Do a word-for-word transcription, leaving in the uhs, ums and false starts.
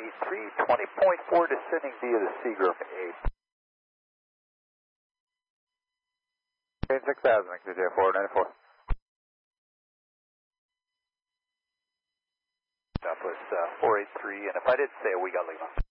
three twenty point four descending via the Seagram eight. six thousand, X J four ninety-four. Southwest uh, four eight three, and if I did say it, we got Lima.